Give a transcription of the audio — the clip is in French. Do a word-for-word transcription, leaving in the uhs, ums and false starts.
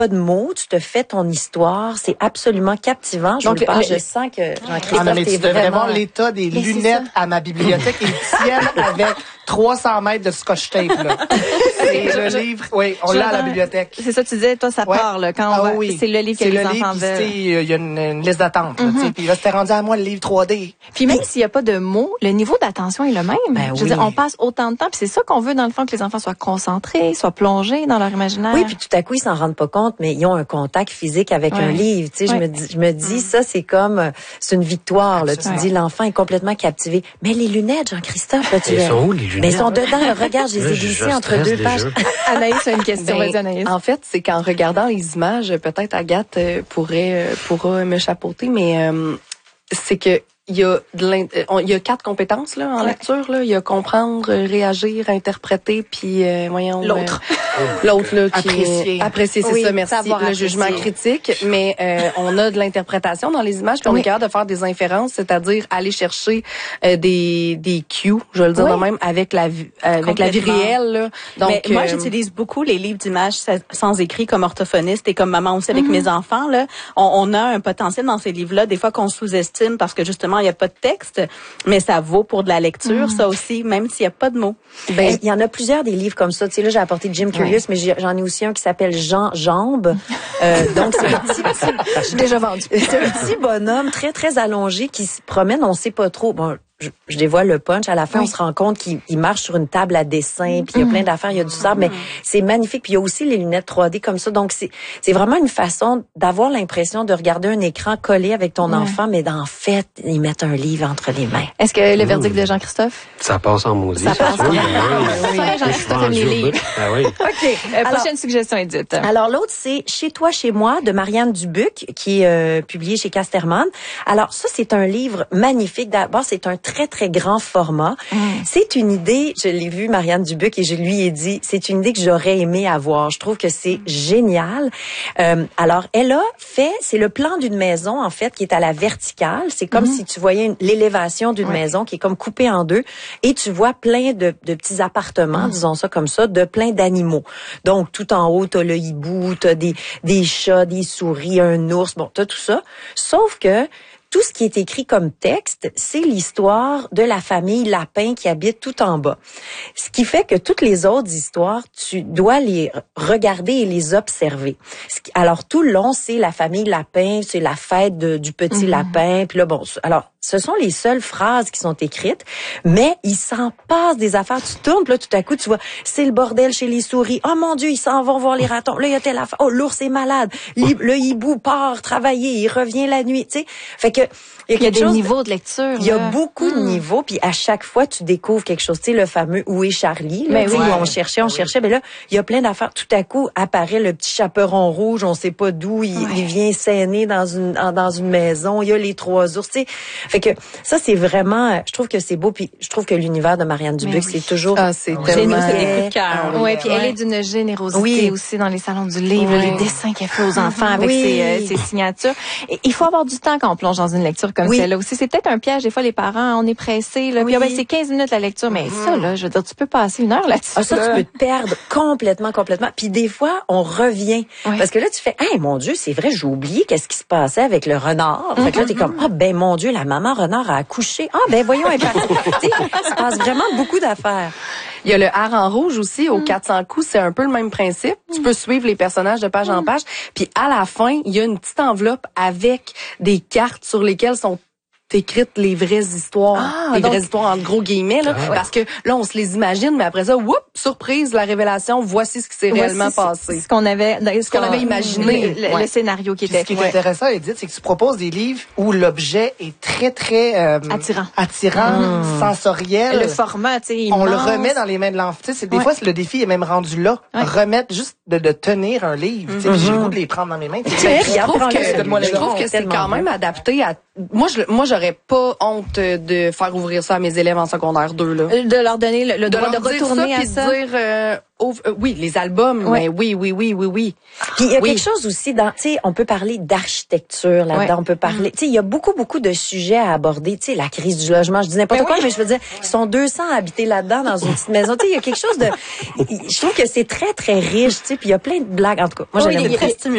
pas de mots, tu te fais ton histoire, c'est absolument captivant. Je Donc, vous le parle, le, je sens que Jean-Christophe, ah non, mais tu devrais vraiment... voir l'état des mais lunettes à ma bibliothèque. Ils tiennent avec trois cents mètres de scotch tape, là. C'est le livre, oui, on l'a à la bibliothèque. C'est ça, tu disais, toi, ça ouais. part, là, quand ah, on va, oui. c'est le livre que c'est les le enfants livre, veulent. Il y a une, une liste d'attente, mm-hmm. tu sais, puis là, c'était rendu à moi le livre trois D. Puis même s'il n'y a pas de mots, le niveau d'attention est le même. Ben je veux oui. dire, on passe autant de temps, puis c'est ça qu'on veut, dans le fond, que les enfants soient concentrés, soient plongés dans leur imaginaire. Oui, puis tout à coup, ils s'en rendent pas compte, mais ils ont un contact physique avec ouais. un livre. Tu sais, ouais. je me dis, je me dis, mm. ça, c'est comme, c'est une victoire, là. Tu ouais. dis, l'enfant est complètement captivé. Mais les lunettes, Jean-Christophe, là, tu Ils sont où, les lunettes? Mais ils sont dedans, là, regarde, je les ai glissées entre deux pages. Anaïs a une question, ben, vas-y, Anaïs. En fait, c'est qu'en regardant les images, peut-être Agathe euh, pourrait, euh, pourra me chapeauter, mais euh, c'est que il y a de il y a quatre compétences là en ouais. lecture là, il y a comprendre, réagir, interpréter, puis euh, voyons l'autre euh, l'autre là qui apprécier est, apprécier c'est oui, ça, merci, le apprécier. Jugement critique, mais euh, on a de l'interprétation dans les images, puis oui. on est capable de faire des inférences, c'est-à-dire aller chercher euh, des des cues, je vais le dire oui. de même, avec la vie avec la vie réelle là. Donc mais euh, moi j'utilise beaucoup les livres d'images sans écrit comme orthophoniste et comme maman aussi avec mm-hmm. mes enfants là. On, on a un potentiel dans ces livres là des fois qu'on sous-estime parce que justement il y a pas de texte, mais ça vaut pour de la lecture, mm. ça aussi, même s'il y a pas de mots. Ben, il y en a plusieurs des livres comme ça. Tu sais, là, j'ai apporté Jim Curious, ouais. mais j'en ai aussi un qui s'appelle Jean Jambe. Euh, donc, c'est un petit, petit, je suis déjà vendue. C'est un petit bonhomme très, très allongé qui se promène, on sait pas trop. Bon, je, je dévoile le punch. À la fin, oui. on se rend compte qu'il il marche sur une table à dessin, puis il y a plein d'affaires, il y a du sable, mais c'est magnifique. Puis il y a aussi les lunettes trois D comme ça. Donc, c'est c'est vraiment une façon d'avoir l'impression de regarder un écran collé avec ton ouais. enfant, mais en fait, ils mettent un livre entre les mains. Est-ce que le verdict de Jean-Christophe? Ça passe en maudit. Ça passe en maudit. Jean-Christophe aime les livres. Ah oui. OK. Euh, alors, prochaine suggestion, Edith. Alors, l'autre, c'est Chez toi, chez moi, de Marianne Dubuc, qui est euh, publié chez Casterman. Alors, ça, c'est un livre magnifique. D'abord, c'est un très, très grand format. Mm. C'est une idée, je l'ai vu, Marianne Dubuc, et je lui ai dit, c'est une idée que j'aurais aimé avoir. Je trouve que c'est mm. génial. Euh, alors, elle a fait, c'est le plan d'une maison, en fait, qui est à la verticale. C'est comme mm. si tu voyais l'élévation d'une ouais. maison qui est comme coupée en deux, et tu vois plein de, de petits appartements, mm. disons ça comme ça, de plein d'animaux. Donc, tout en haut, t'as le hibou, t'as des, des chats, des souris, un ours, bon, t'as tout ça. Sauf que tout ce qui est écrit comme texte, c'est l'histoire de la famille Lapin qui habite tout en bas. Ce qui fait que toutes les autres histoires, tu dois les regarder et les observer. Alors, tout le long, c'est la famille Lapin, c'est la fête de, du petit mm-hmm. lapin. Puis là, bon, alors, ce sont les seules phrases qui sont écrites, mais il s'en passe des affaires. Tu tournes, puis là, tout à coup, tu vois, c'est le bordel chez les souris. Oh mon Dieu, ils s'en vont voir les ratons. Là, il y a telle affaire. Oh, l'ours est malade. Le hibou part travailler, il revient la nuit, tu sais. Fait que il y a, il y a des niveaux de lecture. Il y a beaucoup mmh. de niveaux, puis à chaque fois, tu découvres quelque chose. Tu sais, le fameux « Où est Charlie ?» là, mais oui. où on cherchait, on oui. cherchait. Mais là, il y a plein d'affaires. Tout à coup, apparaît le petit chaperon rouge, on sait pas d'où, il, ouais. il vient s'aîner dans une dans une maison. Il y a les trois ours, tu sais. Fait que ça, c'est vraiment... Je trouve que c'est beau, puis je trouve que l'univers de Marianne Dubuc, oui. c'est toujours... Ah, c'est tellement... C'est des coups de cœur. Oui, puis elle est d'une générosité oui. aussi dans les salons du livre, oui. les dessins qu'elle fait aux enfants avec oui. ses, euh, ses signatures. Et il faut avoir du temps quand on plonge dans une lecture comme oui. celle-là aussi. C'est peut-être un piège, des fois, les parents, on est pressés, là, oui. puis ah, ben, c'est quinze minutes la lecture, mais mmh. ça, là, je veux dire, tu peux passer une heure là-dessus. Ah, ça, là. Tu peux te perdre complètement, complètement. Puis des fois, on revient. Oui. Parce que là, tu fais, hey, mon Dieu, c'est vrai, j'ai oublié qu'est-ce qui se passait avec le renard. Mmh. Fait que là, t'es comme, ah, oh, ben, mon Dieu, la maman renard a accouché. Ah, ben, voyons, elle passe. Tu sais, il se passe vraiment beaucoup d'affaires. Il y a le hareng rouge aussi, au mmh. quatre cents coups, c'est un peu le même principe. Mmh. Tu peux suivre les personnages de page mmh. en page. Puis à la fin, il y a une petite enveloppe avec des cartes sur lesquelles sont écrites les vraies histoires, ah, les donc... vraies histoires entre gros guillemets là, ah, parce que là on se les imagine, mais après ça, whoop, surprise, la révélation, voici ce qui s'est voici réellement passé. Ce qu'on avait, ce qu'on avait imaginé, le, le, ouais. le scénario qui Puis était. Ce qui est ouais. intéressant, Edith, c'est que tu proposes des livres où l'objet est très très euh, attirant, attirant, mmh. sensoriel. Le format, tu sais, on le remet dans les mains de l'enfant. Tu sais, c'est des ouais. fois le défi est même rendu là, ouais. remettre juste de, de tenir un livre. Tu sais, j'ai le goût de les prendre dans mes mains. Je trouve que, je trouve que c'est quand même adapté à. Moi, je, moi, j'aurais pas honte de faire ouvrir ça à mes élèves en secondaire deux là. De leur donner le, le droit de, de retourner ça, à ça. De dire euh, oh, euh, oui, les albums, ouais. mais oui, oui, oui, oui, oui. Puis il y a oui. quelque chose aussi dans, tu sais, on peut parler d'architecture là-dedans, ouais. on peut parler, mm. tu sais, il y a beaucoup, beaucoup de sujets à aborder, tu sais, la crise du logement, je dis n'importe quoi, oui. mais je veux dire, ils sont deux cents à habiter là-dedans dans une petite maison, tu sais, il y a quelque chose de, je trouve que c'est très, très riche, tu sais, puis il y a plein de blagues, en tout cas, moi, oui, j'en ai très stimulant.